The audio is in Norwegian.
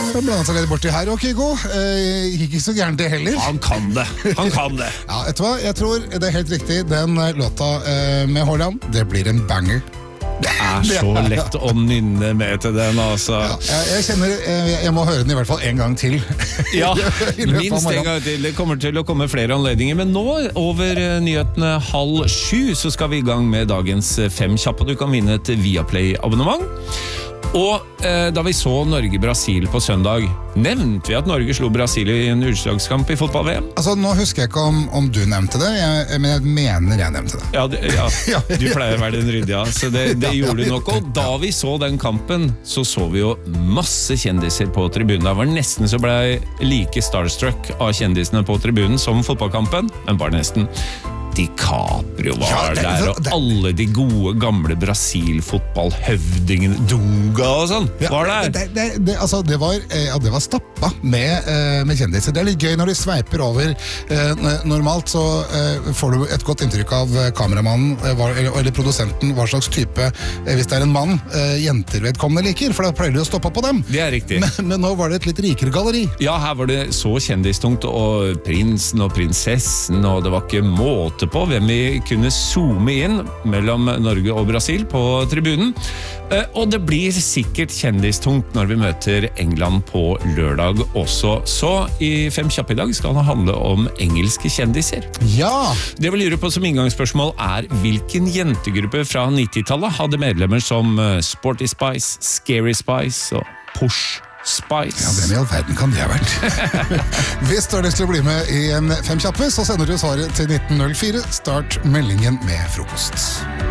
Det blandet seg litt borti her, og Kygo gikk ikke så gærent det heller. Han kan det. Ja, vet du hva? Jeg tror det er helt riktig. Den låta med Haaland, det blir en banger. Det er så lett å nynne med til den, altså. Ja, jeg kjenner, jeg må høre den i hvert fall en gang til. Ja, minst en gang til. Det kommer til å komme flere anledninger. Men nå, over nyhetene 6:30, så skal vi i gang med dagens 5 kjappe. Du kan vinne et Viaplay-abonnement. Og da vi så Norge-Brasil på søndag, nevnte vi at Norge slo Brasil i en utslagskamp i fotball-VM? Altså, nå husker jeg ikke om du nevnte det, men jeg mener jeg nevnte det. Ja, du pleier å være den ryddige, så det gjorde du nok. Og da vi så den kampen, så vi jo masse kjendiser på tribunen. Det var nesten så ble like starstruck av kjendisene på tribunen som fotballkampen, men bare nesten. DiCaprio var der, og alle de gode, gamle Brasil-fotballhøvdingene, Dunga og sånn, var der. Det var stappa med kjendiser. Det er litt gøy når de sveiper over. Normalt så får du et godt inntrykk av kameramannen eller produsenten, hva slags type, hvis det er en mann, jenter vedkommende liker, for da pleier de å stoppe på dem. Det er riktig. Men nå var det et litt rikere galleri. Ja, her var det så kjendistungt, og prinsen og prinsessen, og det var ikke måte på hvem vi kunne zoome inn mellom Norge og Brasil på tribunen. Og det blir sikkert kjendistungt når vi møter England på lørdag også. Så i 5 kjappe i dag skal det handle om engelske kjendiser. Ja! Det vi lurer på som inngangsspørsmål er hvilken jentegruppe fra 90-tallet hadde medlemmer som Sporty Spice, Scary Spice og Push Spice. Ja, hvem i all verden kan det ha vært? Hvis du har lyst til å bli med i en 5 kjappe, så sender du svaret til 1904. Start meldingen med frokost.